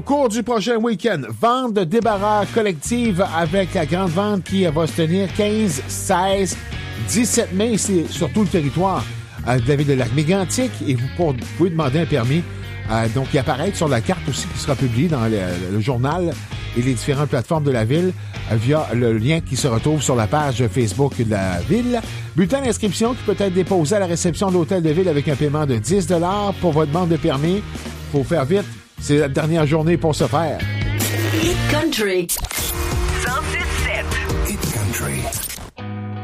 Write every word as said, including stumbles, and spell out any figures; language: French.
Au cours du prochain week-end, vente de débarras collective avec la grande vente qui va se tenir quinze, seize, dix-sept mai, c'est sur tout le territoire euh, de la ville de Lac-Mégantic et vous, pour, vous pouvez demander un permis. Euh, donc, il apparaît sur la carte aussi qui sera publiée dans le, le journal et les différentes plateformes de la ville euh, via le lien qui se retrouve sur la page Facebook de la ville. Bulletin d'inscription qui peut être déposé à la réception de l'hôtel de ville avec un paiement de dix dollars pour votre demande de permis. Faut faire vite. C'est la dernière journée pour se faire. Hit Country. cent six sept. Hit Country.